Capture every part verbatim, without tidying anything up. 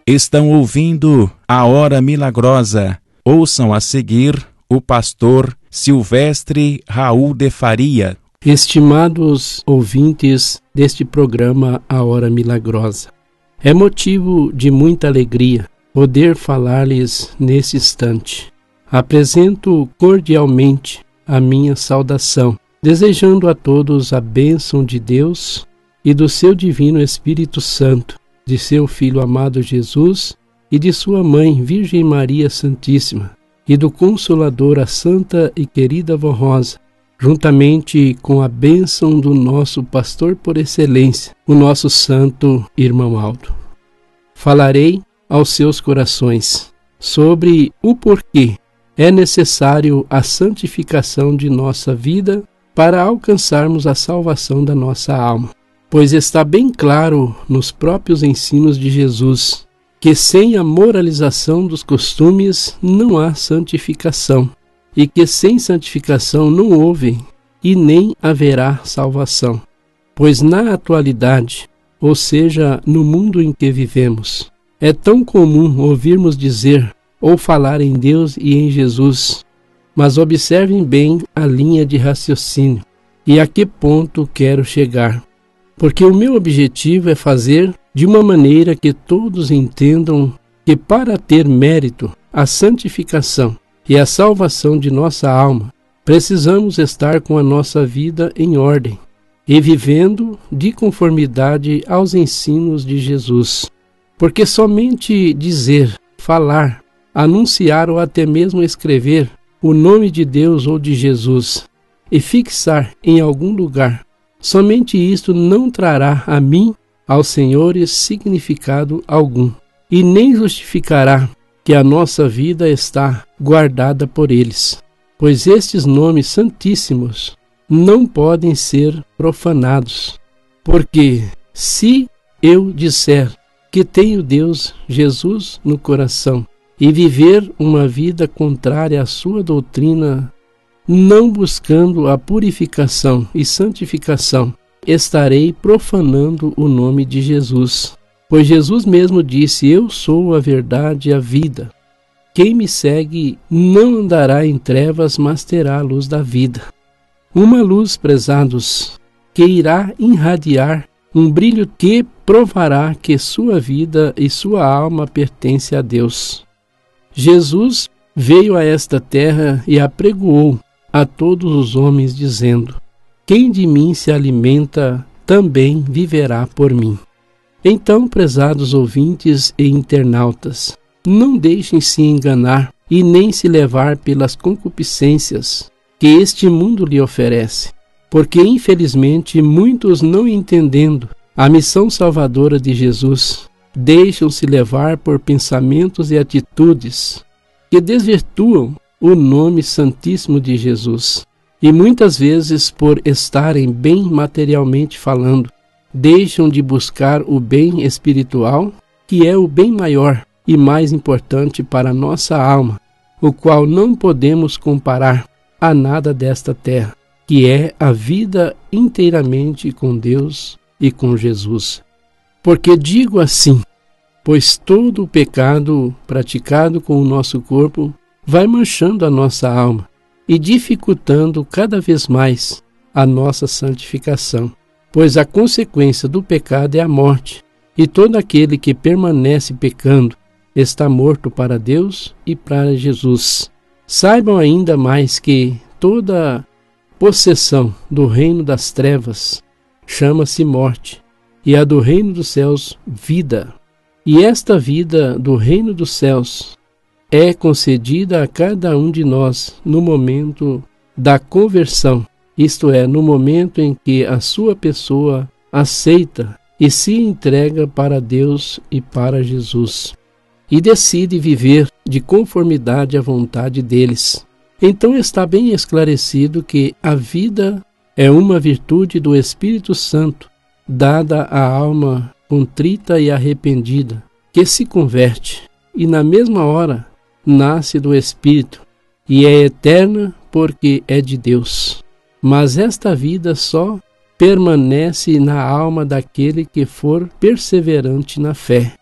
Estão ouvindo a Hora Milagrosa. Ouçam a seguir o pastor Silvestre Raul de Faria. Estimados ouvintes deste programa A Hora Milagrosa, é motivo de muita alegria poder falar-lhes nesse instante. Apresento cordialmente a minha saudação, desejando a todos a bênção de Deus e do seu divino Espírito Santo, de seu Filho amado Jesus e de sua Mãe, Virgem Maria Santíssima, e do Consolador, a Santa e querida Vó Rosa, juntamente com a bênção do nosso pastor por excelência, o nosso santo irmão Aldo. Falarei aos seus corações sobre o porquê é necessário a santificação de nossa vida para alcançarmos a salvação da nossa alma. Pois está bem claro nos próprios ensinos de Jesus que sem a moralização dos costumes não há santificação, e que sem santificação não houve e nem haverá salvação. Pois na atualidade, ou seja, no mundo em que vivemos, é tão comum ouvirmos dizer ou falar em Deus e em Jesus, mas observem bem a linha de raciocínio e a que ponto quero chegar. Porque o meu objetivo é fazer de uma maneira que todos entendam que para ter mérito, a santificação e a salvação de nossa alma, precisamos estar com a nossa vida em ordem e vivendo de conformidade aos ensinos de Jesus. Porque somente dizer, falar, anunciar ou até mesmo escrever o nome de Deus ou de Jesus e fixar em algum lugar, somente isto não trará a mim, aos senhores, significado algum, e nem justificará que a nossa vida está guardada por eles, pois estes nomes santíssimos não podem ser profanados, porque se eu disser que tenho Deus, Jesus, no coração, e viver uma vida contrária à sua doutrina, não buscando a purificação e santificação, estarei profanando o nome de Jesus. Pois Jesus mesmo disse: eu sou a verdade e a vida. Quem me segue não andará em trevas, mas terá a luz da vida. Uma luz, prezados, que irá irradiar um brilho que provará que sua vida e sua alma pertencem a Deus. Jesus veio a esta terra e apregoou a todos os homens, dizendo: quem de mim se alimenta, também viverá por mim. Então, prezados ouvintes e internautas, não deixem se enganar e nem se levar pelas concupiscências que este mundo lhe oferece, porque infelizmente muitos, não entendendo a missão salvadora de Jesus, deixam-se levar por pensamentos e atitudes que desvirtuam o nome santíssimo de Jesus. E muitas vezes, por estarem bem materialmente falando, deixam de buscar o bem espiritual, que é o bem maior e mais importante para a nossa alma, o qual não podemos comparar a nada desta terra, que é a vida inteiramente com Deus e com Jesus. Porque digo assim, pois todo o pecado praticado com o nosso corpo vai manchando a nossa alma e dificultando cada vez mais a nossa santificação. Pois a consequência do pecado é a morte, e todo aquele que permanece pecando está morto para Deus e para Jesus. Saibam ainda mais que toda possessão do reino das trevas chama-se morte, e a do reino dos céus, vida. E esta vida do reino dos céus é concedida a cada um de nós no momento da conversão, isto é, no momento em que a sua pessoa aceita e se entrega para Deus e para Jesus, e decide viver de conformidade à vontade deles. Então está bem esclarecido que a vida é uma virtude do Espírito Santo, dada à alma contrita e arrependida, que se converte, e na mesma hora nasce do Espírito, e é eterna porque é de Deus. Mas esta vida só permanece na alma daquele que for perseverante na fé.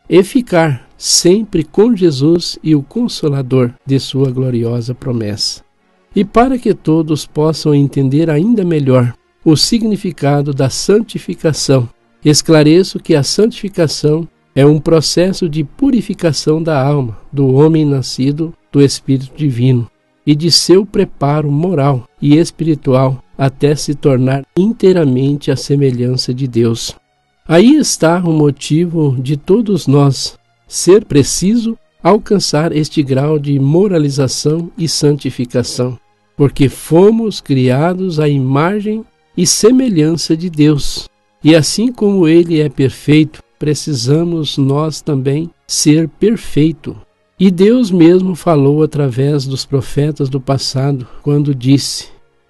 e ficar sempre com Jesus e o Consolador de sua gloriosa promessa. E para que todos possam entender ainda melhor o significado da santificação, esclareço que a santificação é um processo de purificação da alma do homem nascido do Espírito Divino e de seu preparo moral e espiritual até se tornar inteiramente a semelhança de Deus. Aí está o motivo de todos nós ser preciso alcançar este grau de moralização e santificação, porque fomos criados à imagem e semelhança de Deus, e assim como Ele é perfeito, precisamos nós também ser perfeito. E Deus mesmo falou através dos profetas do passado, quando disse: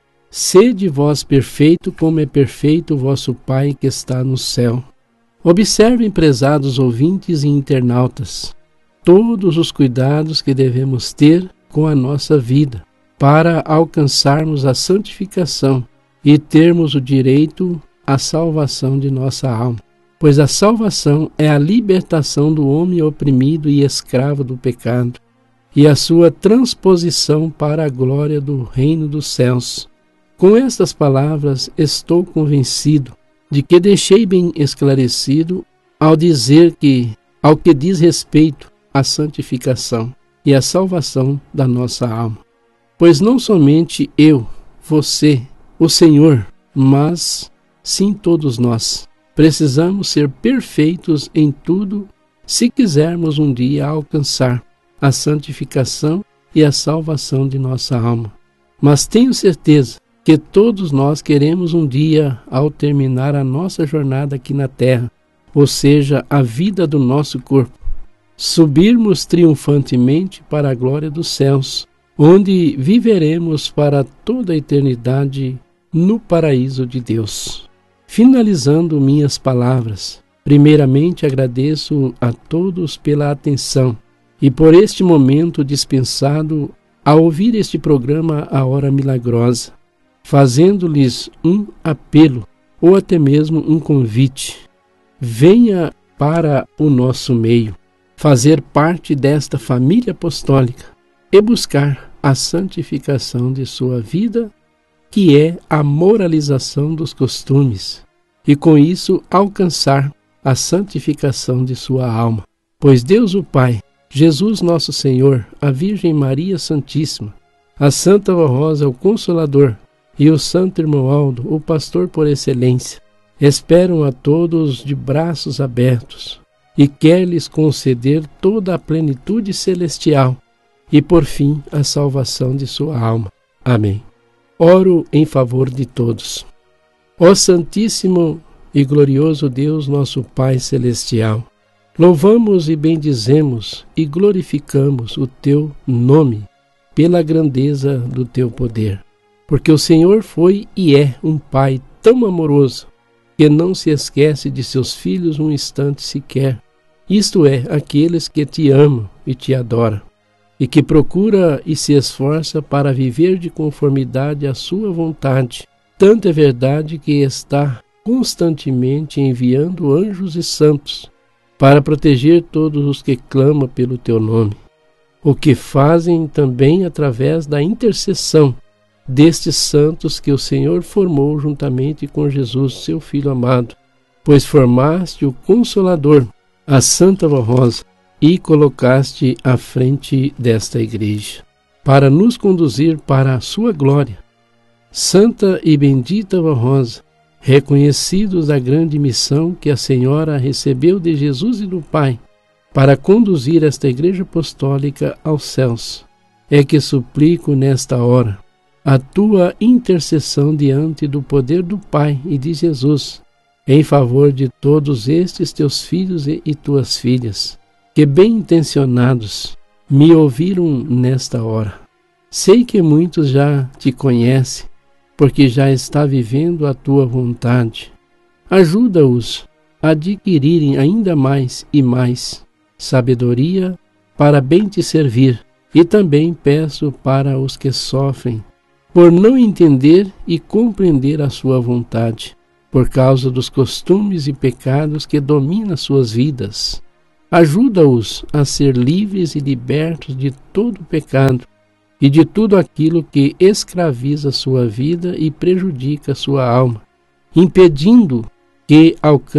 sede vós perfeito, como é perfeito o vosso Pai que está no céu. Observem, prezados ouvintes e internautas, todos os cuidados que devemos ter com a nossa vida, para alcançarmos a santificação e termos o direito à salvação de nossa alma. Pois a salvação é a libertação do homem oprimido e escravo do pecado, e a sua transposição para a glória do reino dos céus. Com estas palavras, estou convencido de que deixei bem esclarecido ao dizer que, ao que diz respeito à santificação e à salvação da nossa alma. Pois não somente eu, você, o Senhor, mas sim todos nós precisamos ser perfeitos em tudo se quisermos um dia alcançar a santificação e a salvação de nossa alma. Mas tenho certeza que todos nós queremos um dia, ao terminar a nossa jornada aqui na terra, ou seja, a vida do nosso corpo, subirmos triunfantemente para a glória dos céus, onde viveremos para toda a eternidade no paraíso de Deus. Finalizando minhas palavras, primeiramente agradeço a todos pela atenção e por este momento dispensado a ouvir este programa A Hora Milagrosa, fazendo-lhes um apelo ou até mesmo um convite. Venha para o nosso meio, fazer parte desta família apostólica e buscar a santificação de sua vida, que é a moralização dos costumes, e com isso alcançar a santificação de sua alma. Pois Deus o Pai, Jesus nosso Senhor, a Virgem Maria Santíssima, a Santa Vó Rosa, o Consolador, e o Santo Irmão Aldo, o pastor por excelência, esperam a todos de braços abertos e quer lhes conceder toda a plenitude celestial e, por fim, a salvação de sua alma. Amém. Oro em favor de todos. Ó Santíssimo e glorioso Deus, nosso Pai Celestial, louvamos e bendizemos e glorificamos o Teu nome pela grandeza do Teu poder. Porque o Senhor foi e é um Pai tão amoroso que não se esquece de seus filhos um instante sequer, isto é, aqueles que te amam e te adoram, e que procura e se esforça para viver de conformidade à sua vontade. Tanto é verdade que está constantemente enviando anjos e santos para proteger todos os que clamam pelo teu nome, o que fazem também através da intercessão destes santos que o Senhor formou juntamente com Jesus, seu Filho amado, pois formaste o Consolador, a Santa Vó Rosa, e colocaste à frente desta igreja, para nos conduzir para a sua glória. Santa e bendita Vó Rosa, reconhecidos da grande missão que a Senhora recebeu de Jesus e do Pai, para conduzir esta igreja apostólica aos céus, é que suplico nesta hora a tua intercessão diante do poder do Pai e de Jesus, em favor de todos estes teus filhos e, e tuas filhas, que bem intencionados me ouviram nesta hora. Sei que muitos já te conhecem, porque já está vivendo a tua vontade. Ajuda-os a adquirirem ainda mais e mais sabedoria para bem te servir, e também peço para os que sofrem por não entender e compreender a sua vontade, por causa dos costumes e pecados que dominam suas vidas. Ajuda-os a ser livres e libertos de todo o pecado e de tudo aquilo que escraviza sua vida e prejudica sua alma, impedindo que alcance